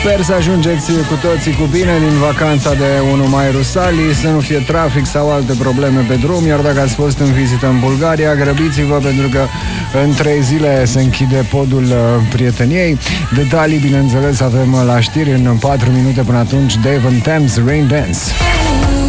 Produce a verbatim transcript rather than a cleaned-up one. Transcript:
Sper să ajungeți cu toții cu bine din vacanța de unu mai Rusalii, să nu fie trafic sau alte probleme pe drum, iar dacă ați fost în vizită în Bulgaria, grăbiți-vă pentru că în trei zile se închide podul prieteniei. Detalii, bineînțeles, avem la știri în patru minute. Până atunci, Dave and Thames, Rain Dance.